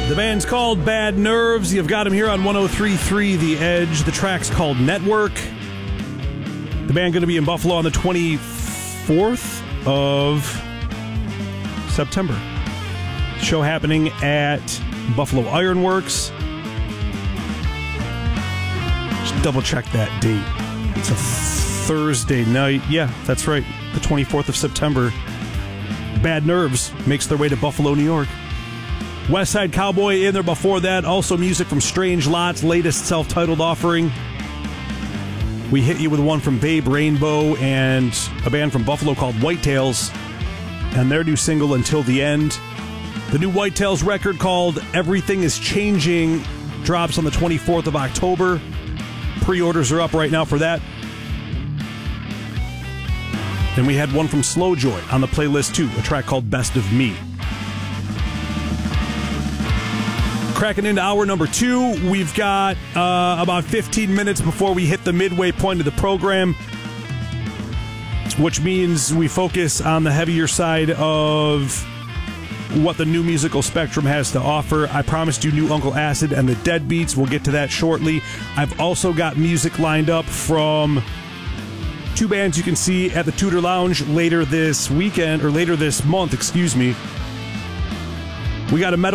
The band's called Bad Nerves. You've got them here on 103.3 The Edge. The track's called Network. The band going to be in Buffalo on the 24th of September. Show happening at Buffalo Ironworks. Just double check that date. It's a Thursday night. Yeah, that's right. The 24th of September. Bad Nerves makes their way to Buffalo, New York. West Side Cowboy in there before that. Also music from Strange Lot's latest self-titled offering. We hit you with one from Babe Rainbow and a band from Buffalo called Whitetails and their new single, Until the End. The new Whitetails record called Everything is Changing drops on the 24th of October. Pre-orders are up right now for that. And we had one from Slow Joy on the playlist too, a track called Best of Me. Cracking into hour number 2, we've got about 15 minutes before we hit the midway point of the program, which means we focus on the heavier side of what the new musical spectrum has to offer. I promised you new Uncle Acid and the Deadbeats. We'll get to that shortly. I've also got music lined up from 2 bands you can see at the Tudor Lounge later this weekend, or later this month, excuse me. We got a metal